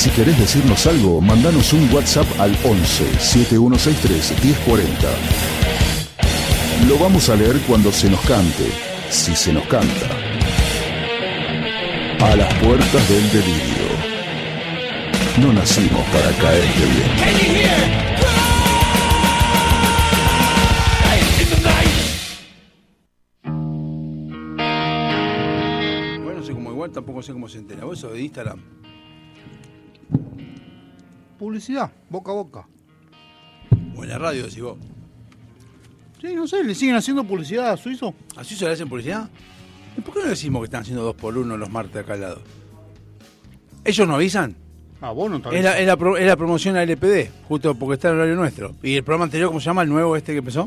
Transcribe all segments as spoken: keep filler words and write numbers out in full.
Si querés decirnos algo, mandanos un WhatsApp al once, setenta y uno sesenta y tres, diez cuarenta. Lo vamos a leer cuando se nos cante, si se nos canta. A las puertas del delirio. No nacimos para caerte bien. Bueno, no sé cómo igual, tampoco sé cómo se entera. ¿Vos sos de Instagram? Publicidad, boca a boca. O en la radio, decís vos. Sí, no sé, le siguen haciendo publicidad a Suizo. ¿A Suizo le hacen publicidad? ¿Y por qué no decimos que están haciendo dos por uno los martes acá al lado? ¿Ellos no avisan? Ah, vos no te Es la, es, la pro, es la promoción a L P D, justo porque está en el horario nuestro. ¿Y el programa anterior, cómo se llama? ¿El nuevo este que empezó?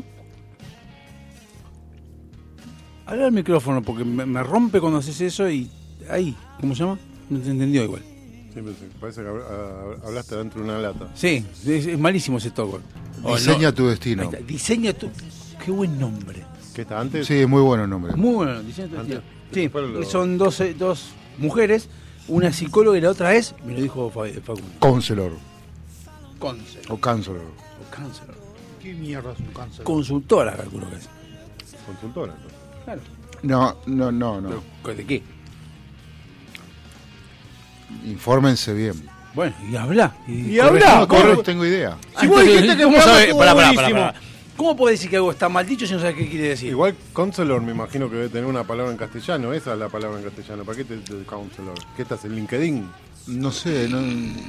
Habla al micrófono porque me, me rompe cuando haces eso y... Ahí, ¿cómo se llama? No te entendió igual. Sí, pero sí, parece que hablaste dentro de una lata. Sí, es, es malísimo ese talk. Diseña tu destino. Diseña tu... Qué buen nombre. ¿Qué está antes? Sí, muy bueno el nombre. Muy bueno, diseña tu destino. Sí, lo... son dos, dos mujeres, una psicóloga y la otra es, me lo dijo Facundo. Counselor. Counselor. O counselor. O counselor. ¿Qué mierda es un cáncer? Consultora, calculo que es. Consultora, entonces. Claro. No, no, no, no. ¿Pero ¿de qué? Infórmense bien. Bueno, y habla. Y, y habla. No, corre, tengo idea. Si vos dijiste que ¿cómo sabes? estuvo Pará, pará, buenísimo. pará, pará. ¿Cómo podés decir que algo está mal dicho si no sabes qué quiere decir? Igual counselor me imagino que debe tener una palabra en castellano. Esa es la palabra en castellano. ¿Para qué te dice counselor? ¿Qué estás en LinkedIn? No sé, no...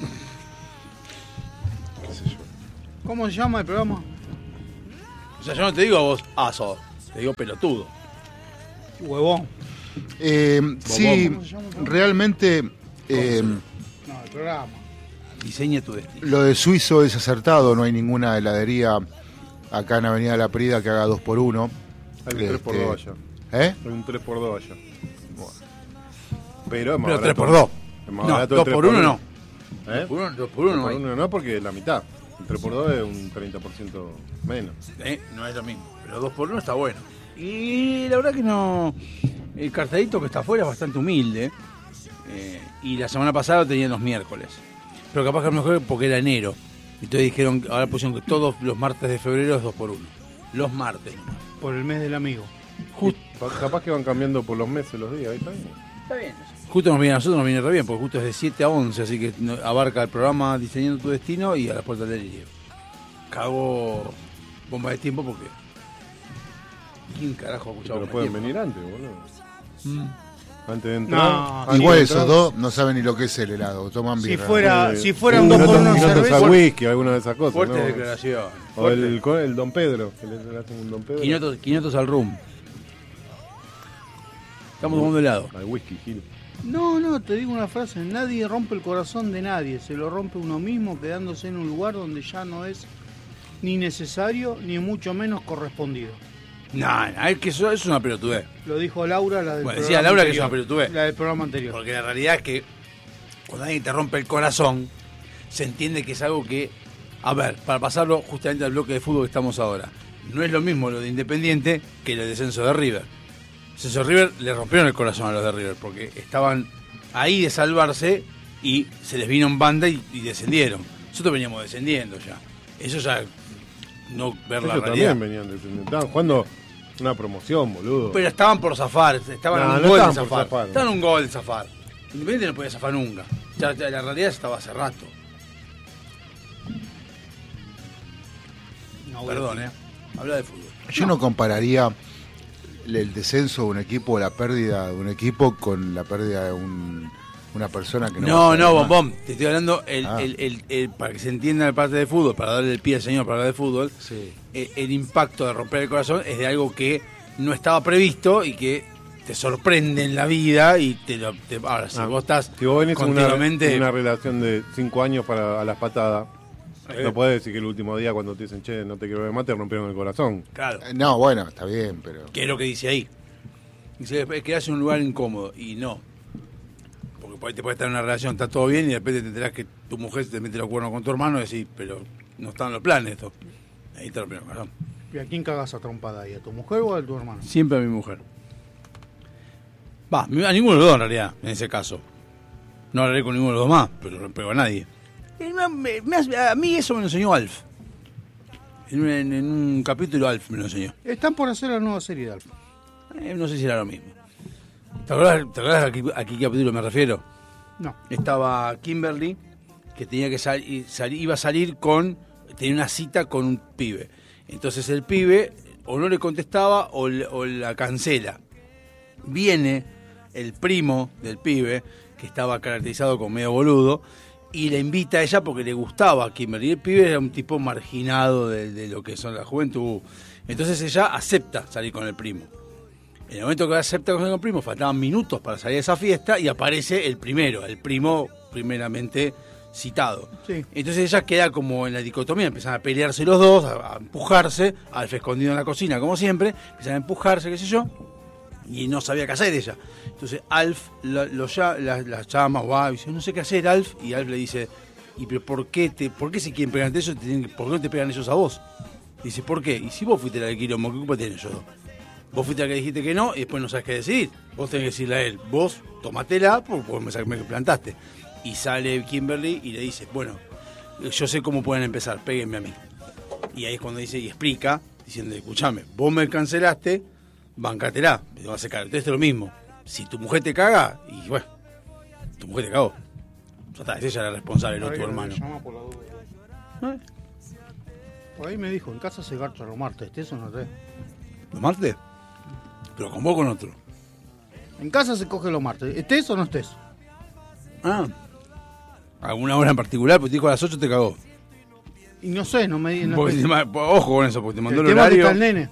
¿Qué sé yo? ¿Cómo se llama el programa? O sea, yo no te digo a vos aso, te digo pelotudo. Huevón. Eh, sí, ¿Cómo se llama? realmente eh, No, el programa. Diseña tu destino. lo de Suizo es acertado. No hay ninguna heladería acá en Avenida La Prida que haga dos por uno. Hay un tres por Este, dos allá. ¿Eh? Hay un tres por dos allá. Pero es más Pero barato. tres por dos. Es más No, barato el dos tres por uno no. ¿Eh? Por uno, dos por Tres uno no por hay. uno no, porque es la mitad. El tres por dos es un treinta por ciento menos. Eh, No es lo mismo. Pero dos por uno está bueno. Y la verdad que no. El cartelito que está afuera es bastante humilde. Eh, y la semana pasada lo tenían los miércoles. Pero capaz que a lo mejor porque era enero. Y entonces dijeron, ahora pusieron que todos los martes de febrero es dos por uno. Los martes. Por el mes del amigo. Justo, Capaz que van cambiando por los meses, los días. Ahí está bien. está bien. Justo nos viene a nosotros, nos viene re bien, porque justo es de siete a once, así que no- abarca el programa Diseñando tu Destino y a las puertas del delirio. Cago bomba de tiempo porque... ¿Quién carajo ha escuchado Pero Bomba de pueden Tiempo? venir antes, boludo. Mm. Antes de entrar. No, antes Igual de esos entrar, dos no saben ni lo que es el helado. Toman Si birra. fuera, eh, si fuera un dos no por to- uno y en no cerveza. tomar whisky, alguna de esas cosas. Fuertes ¿no? declaraciones. O el, el, el Don Pedro, que le, le hacen un Don Pedro. quinientos, quinientos al rum. Estamos tomando helado. Al whisky, Gil. No, no, te digo una frase. Nadie rompe el corazón de nadie. Se lo rompe uno mismo quedándose en un lugar donde ya no es ni necesario ni mucho menos correspondido. No, no, es que eso es una pelotudez. Lo dijo Laura, la del Bueno, programa decía Laura que es anterior. una pelotudez. La del programa anterior. Porque la realidad es que cuando alguien te rompe el corazón, se entiende que es algo que... A ver, para pasarlo justamente al bloque de fútbol que estamos ahora. No es lo mismo lo de Independiente que el descenso de River. El descenso de River le rompieron el corazón a los de River porque estaban ahí de salvarse y se les vino en banda y, y descendieron. Nosotros veníamos descendiendo ya. Eso ya no ver la Ellos realidad. también venían descendiendo. Estaban jugando una promoción, boludo. Pero estaban por zafar, estaban No, a un no gol de estaban por zafar. zafar. Estaban a un gol de zafar. Independiente no podía zafar nunca. Ya, ya la realidad estaba hace rato. No, Perdón, eh. Habla de fútbol. Yo no compararía el descenso de un equipo o la pérdida de un equipo con la pérdida de un, una persona que no... va a No, ser no, más. bombón. Te estoy hablando el, Ah. el, el, el- para que se entienda la parte de fútbol, para darle el pie al señor para hablar de fútbol. Sí. El, el impacto de romper el corazón es de algo que no estaba previsto y que te sorprende en la vida y te lo... te- ahora, si Ah, vos estás Si vos venís en una, continuamente... en una relación de cinco años para a las patadas, Eh. no podés decir que el último día cuando te dicen, che, no te quiero ver más, te rompieron el corazón. Claro. Eh, No, bueno, está bien, pero... ¿Qué es lo que dice ahí? Dice, es que hace un lugar incómodo. Y no. Porque por ahí te puede estar en una relación, está todo bien, y de repente te enterás que tu mujer te mete los cuernos con tu hermano y decís, pero no están los planes esto. Ahí te lo primero, corazón. ¿Y a quién cagas a trompada ahí? ¿A tu mujer o a tu hermano? Siempre a mi mujer. Va, a ninguno de los dos en realidad, en ese caso. No hablaré con ninguno de los demás, pero no pego a nadie. Y me- me- me- a mí eso me lo enseñó Alf. En, un- en- en un capítulo Alf me lo enseñó. Están por hacer la nueva serie de Alf. Eh, no sé si era lo mismo. ¿Te acordás, te acordás a, qué, a qué capítulo me refiero? No. Estaba Kimberly, que tenía que salir, iba a salir con, tenía una cita con un pibe. Entonces el pibe o no le contestaba o, le- o la cancela. Viene el primo del pibe, que estaba caracterizado como medio boludo, y le invita a ella porque le gustaba a Kimberly. El pibe era un tipo marginado de, de lo que son la juventud. Entonces ella acepta salir con el primo. En el momento que acepta con el primo, faltaban minutos para salir a esa fiesta y aparece el primero, el primo primeramente citado. Sí. Entonces ella queda como en la dicotomía, empiezan a pelearse los dos, a, a empujarse, Alf escondido en la cocina como siempre, empiezan a empujarse, qué sé yo, y no sabía qué hacer ella. Entonces Alf la, lo lla- la, la llama, va, y dice, no sé qué hacer, Alf, y Alf le dice, ¿y pero por qué, te, por qué se quieren pegar entre ellos? Te tienen que- ¿Por qué no te pegan ellos a vos? Dice, ¿por qué? Y si vos fuiste la del quilombo, ¿qué culpa tienen ellos dos? Vos fuiste la que dijiste que no y después no sabes qué decidir. Vos tenés que decirle a él, vos tomatela porque vos me, sa- me plantaste. Y sale Kimberly y le dice, bueno, yo sé cómo pueden empezar, péguenme a mí. Y ahí es cuando dice y explica, diciendo, escuchame, vos me cancelaste, bancatela, me vas a cagar. Entonces es lo mismo. Si tu mujer te caga, y bueno, tu mujer te cagó. Ya está, es ella la responsable, no tu hermano. Llama por la duda. ¿Eh? Por ahí me dijo, en casa se garcha los martes, ¿estés o no estés? ¿Los martes? Pero con vos o con otro. En casa se coge los martes, ¿estés o no estés? Ah. ¿Alguna hora en particular? Porque te dijo a las ocho te cagó. Y no sé, no me di. No Porque espe- te ma- ojo con eso, porque te mandó el, el tema es que horario. está el nene.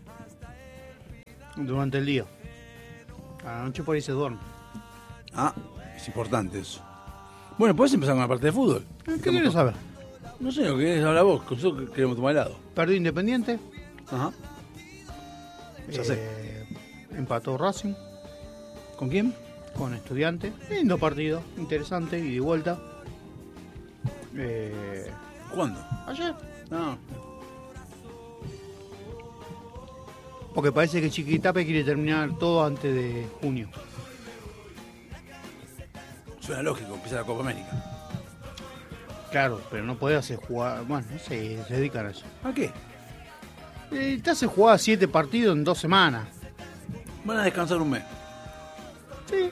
Durante el día. A la noche por ahí se duerme. Ah, es importante eso. Bueno, ¿podés empezar con la parte de fútbol? ¿Qué quieres saber? No sé, lo que querés hablar vos, con nosotros queremos tomar helado. Perdió Independiente. Ajá. Ya sé. eh, Empató Racing ¿Con quién? con Estudiante. Lindo partido, interesante, y de vuelta. Eh, ¿Cuándo? ayer. No. Porque parece que Chiquitape quiere terminar todo antes de junio. Suena lógico, empieza la Copa América. Claro, pero no puede hacer jugar. Bueno, no sé, se dedican a eso. ¿A qué? Eh, te hace jugar siete partidos en dos semanas. Van a descansar un mes. Sí.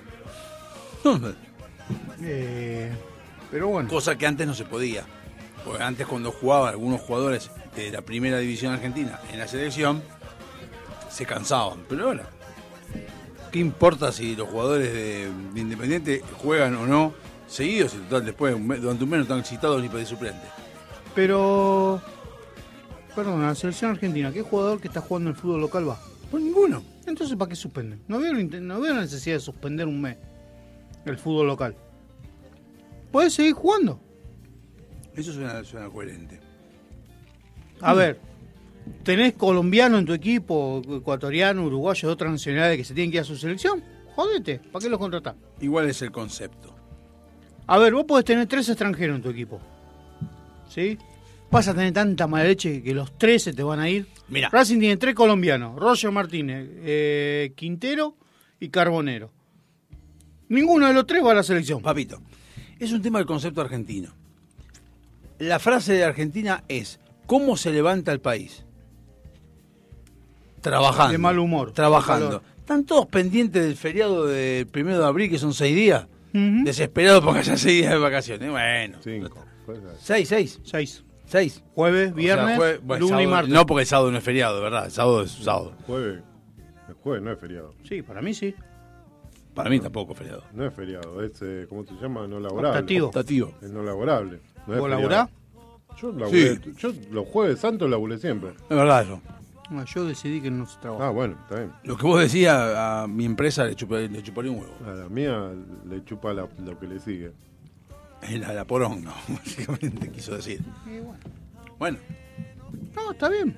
Eh, pero bueno. Cosa que antes no se podía. Porque antes cuando jugaban algunos jugadores de la primera división argentina en la selección, se cansaban. Pero ahora, ¿qué importa si los jugadores de, de Independiente juegan o no seguidos? Y total, después un mes- durante un mes no están citados ni para de suplente. Pero. Perdón, la selección argentina, ¿qué jugador que está jugando en el fútbol local va? Pues ninguno. Entonces, ¿para qué suspenden? No veo, la inte- no veo la necesidad de suspender un mes el fútbol local. Puedes seguir jugando. Eso suena, suena coherente. A ver, tenés colombiano en tu equipo, ecuatoriano, uruguayo, de otras nacionalidades que se tienen que ir a su selección. Jodete, ¿para qué los contratás? Igual es el concepto. A ver, vos podés tener tres extranjeros en tu equipo. ¿Sí? Vas a tener tanta mala leche que los tres se te van a ir. Mirá. Racing tiene tres colombianos: Roger Martínez, eh, Quintero y Carbonero. Ninguno de los tres va a la selección. Papito, es un tema del concepto argentino. La frase de Argentina es, ¿cómo se levanta el país? Trabajando. De mal humor. Trabajando. Calor. Están todos pendientes del feriado del primero de abril, que son seis días. Ujú. Desesperados porque haya seis días de vacaciones. Bueno. Cinco. Pues, Seis, seis. Seis. Seis. Jueves, viernes, O sea, jue- bueno, lunes y sábado- martes. No, porque el sábado no es feriado, ¿verdad? El sábado es sábado. jueves. El jueves no es feriado. Sí, para mí sí. Para mí tampoco es feriado. No es feriado, es, eh, ¿cómo se llama? No laborable. Optativo. Optativo. Es no laborable. No es ¿Vos feriado. laburás? Yo, laburé, Sí. yo los jueves santos laburé siempre. Es verdad eso. No, yo decidí que no se trabaja. Ah, bueno, está bien. Lo que vos decías a mi empresa le, chupa- le chuparía un huevo. A la mía le chupa la- lo que le sigue. La, la porón, no, básicamente quiso decir. Y bueno. Bueno, No, está bien.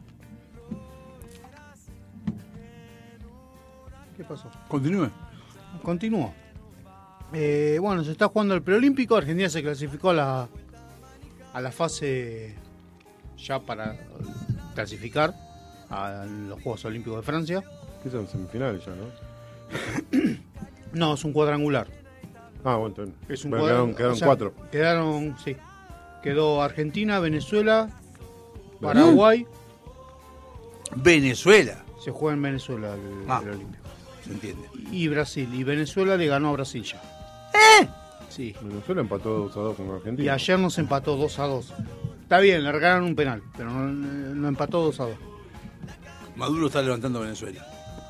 ¿Qué pasó? continúe. Continúa. Eh, bueno, se está jugando el preolímpico. Argentina se clasificó a la, a la fase ya para clasificar a los Juegos Olímpicos de Francia. Que son semifinales ya, ¿no? No, es un cuadrangular. Ah, bueno, entonces. Es un Bueno, cuadro- quedaron, quedaron o sea, cuatro. Quedaron, sí. Quedó Argentina, Venezuela, Paraguay. Venezuela. Se juega en Venezuela el, Ah. el Olímpico. Se entiende. Y Brasil. Y Venezuela le ganó a Brasil ya. ¿Eh? Sí. Venezuela empató dos a dos con Argentina. Y ayer nos empató dos a dos. Está bien, le regalaron un penal, pero no, no empató dos a dos. Maduro está levantando Venezuela.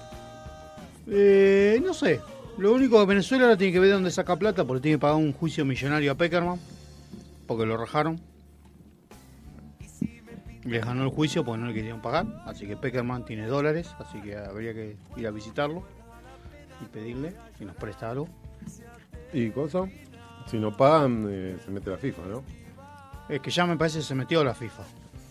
Eh, no sé. Lo único que Venezuela ahora tiene que ver de dónde saca plata, porque tiene que pagar un juicio millonario a Peckerman, porque lo rajaron. Les ganó el juicio porque no le querían pagar, así que Peckerman tiene dólares, así que habría que ir a visitarlo y pedirle si nos presta algo. ¿Y cosa? Si no pagan, eh, se mete la FIFA, ¿no? Es que ya me parece que se metió la FIFA.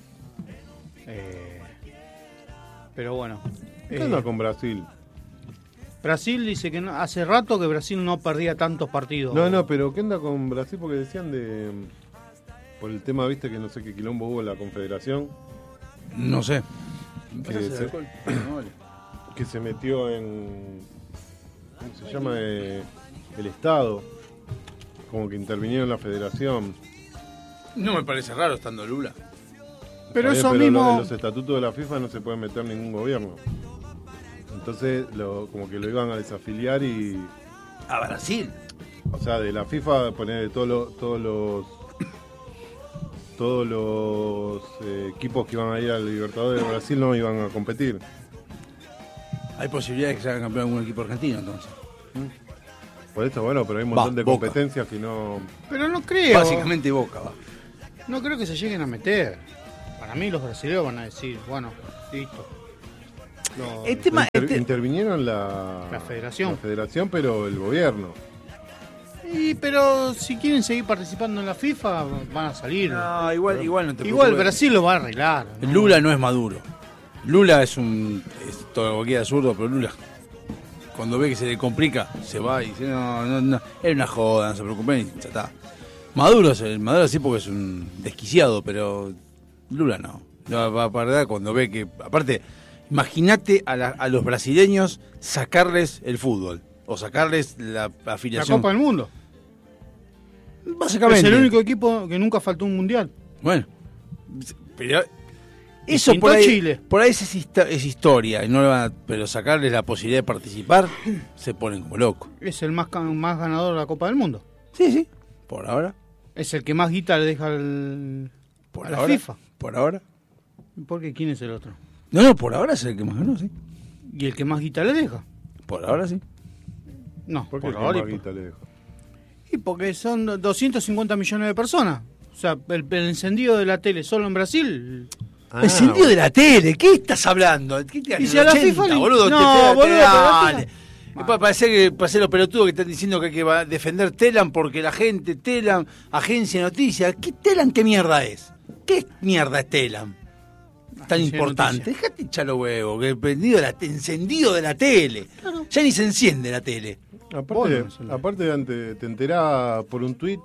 Eh, pero bueno. ¿Qué eh, onda con Brasil? Brasil dice que no- hace rato que Brasil no perdía tantos partidos. No, no, pero ¿qué onda con Brasil? Porque decían de... Por el tema, viste, que no sé qué quilombo hubo en la Confederación, No sé. que se, que se metió en... ¿Cómo se llama? Eh, el Estado. Como que intervinieron en la Federación. No me parece raro estando Lula. Pero Está eso bien, pero mismo. lo- en los estatutos de la FIFA no se puede meter ningún gobierno. Entonces, lo, como que lo iban a desafiliar y... A Brasil. O sea, de la FIFA poner todos los... Todos los todos los eh, equipos que iban a ir al Libertadores de Brasil no iban a competir. Hay posibilidades de que se haga campeón algún equipo argentino entonces. Por eso, bueno, pero hay un montón Va, de Boca. competencias que no... Pero no creo. Básicamente Boca va. No creo que se lleguen a meter. Para mí los brasileños van a decir, bueno, listo. Lo- El tema, Inter- este- intervinieron la... La federación. La federación, pero el gobierno. Y, pero si quieren seguir participando en la FIFA, van a salir. No, igual, igual no te Igual preocupes. Brasil lo va a arreglar. ¿no? Lula no es Maduro. Lula es un... Es todo lo que queda zurdo, pero Lula... Cuando ve que se le complica, se va y dice, no, no, no, es una joda, no se preocupen y ya está. Maduro, es el- Maduro sí porque es un desquiciado, pero Lula no. No, va a perder cuando ve que... Aparte, imagínate a, la- a los brasileños sacarles el fútbol o sacarles la La afiliación. Copa del Mundo. Básicamente. Es el único equipo que nunca faltó un mundial. Bueno, pero eso Distinto por ahí, Chile. por ahí es, histo- es historia, y no le van a- pero sacarles la posibilidad de participar, se ponen como locos. Es el más, ca- más ganador de la Copa del Mundo. Sí, sí, por ahora. Es el que más guita le deja al- Por a la ahora, FIFA. Por ahora. Porque ¿quién es el otro? No, no, por ahora es el que más ganó, sí. ¿Y el que más guita le deja? Por ahora sí. No, ¿Por por, qué ahora. y Maguita por- le dejo? Y porque son doscientos cincuenta millones de personas. O sea, el, el encendido de la tele solo en Brasil. Ah, Encendido de la tele, ¿qué estás hablando? ¿Qué te Y si a la FIFA le- boludo? No, te- te- boludo, te- pero la dale. FIFA- Es para parecer que parece los pelotudos que están diciendo que hay que va a defender Telam porque la gente, Telam, agencia de noticias. ¿Qué Telam qué mierda es? ¿Qué mierda es Telam? Tan Agencia de importante. noticias. Dejate echar los huevos, que prendido de la te- encendido de la tele. Ya ni se enciende la tele. Aparte, Bueno, eso no. aparte antes, te enterás por un tuit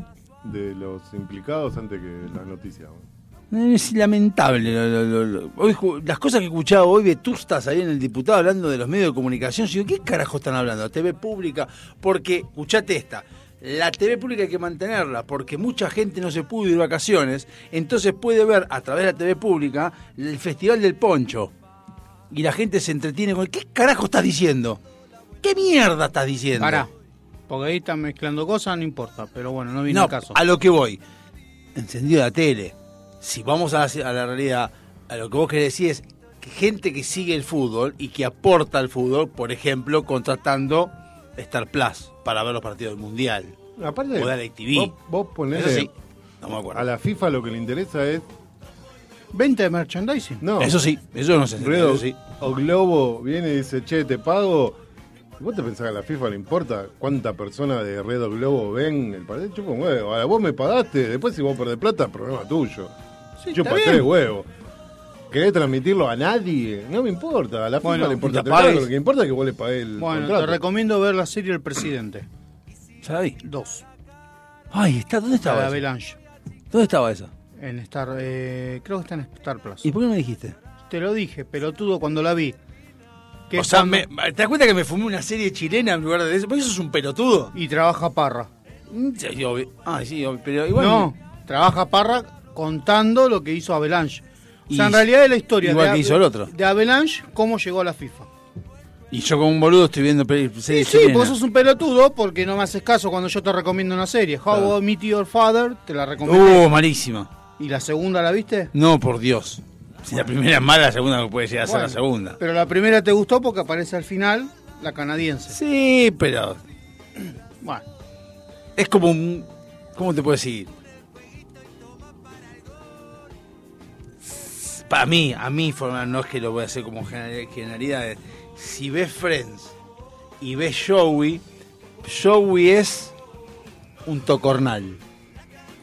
de los implicados antes que las noticias. Es lamentable. lo- lo- lo- lo- Hoy, ju- las cosas que escuchaba hoy, Vetustas ahí en el diputado hablando de los medios de comunicación, yo digo, ¿qué carajo están hablando? La T V pública, porque, escuchate esta, la T V pública hay que mantenerla, porque mucha gente no se pudo ir de vacaciones, entonces puede ver a través de la T V pública el Festival del Poncho. Y la gente se entretiene con, ¿qué carajo estás diciendo? ¿Qué mierda estás diciendo? Pará. Porque ahí están mezclando cosas, no importa. Pero bueno, no viene No, el caso. a lo que voy. Encendido la tele. Si vamos a la, a la realidad, a lo que vos querés decir es que gente que sigue el fútbol y que aporta al fútbol, por ejemplo, contratando Star Plus para ver los partidos del Mundial. Aparte, O de la T V. vos, vos ponele, Eso sí, no me acuerdo. a la FIFA lo que le interesa es... Venta de merchandising. No, Eso sí, eso no se entiende, Redo eso sí. o Globo viene y dice, che, te pago. ¿Vos te pensás que a la FIFA le importa cuánta persona de Red o Globo ven el partido? Chupa un huevo. Ahora vos me pagaste, después si vos perdés plata, problema tuyo. Sí, Chupa está tres bien. huevos. ¿Querés transmitirlo a nadie? No me importa. A la FIFA Bueno, le importa te tres pagos, pagues. lo que importa es que vos le pagués el Bueno, contrato. te recomiendo ver la serie El Presidente. ¿Ya la vi? Dos. Ay, está, ¿dónde La estaba de esa? Avalanche. ¿Dónde estaba esa? En Star, eh, creo que está en Star Plus. ¿Y por qué no me dijiste? Te lo dije, pelotudo, cuando la vi. Que O sea, cuando- me- ¿te das cuenta que me fumé una serie chilena en lugar de eso? Porque eso es un pelotudo. Y trabaja Parra. Sí, obvio. Ah, sí, obvio, pero igual. No, trabaja Parra contando lo que hizo Avalanche. O sea, Y- en realidad es la historia igual de, que hizo el otro. de Avalanche, cómo llegó a la FIFA. Y yo como un boludo estoy viendo peli- Sí, series sí, chilenas. vos sos un pelotudo porque no me haces caso cuando yo te recomiendo una serie. How Claro. I Met Your Father, te la recomiendo. Uh, malísima. ¿Y la segunda la viste? No, por Dios. Si la primera es mala, la segunda no puede llegar a ser Bueno, la segunda. Pero la primera te gustó porque aparece al final la canadiense. Sí, pero Bueno, es como un... ¿Cómo te puedo decir? Para mí, a mí, forma- no es que lo voy a hacer como gener- generalidades. Si ves Friends y ves Joey, Joey es un tocornal.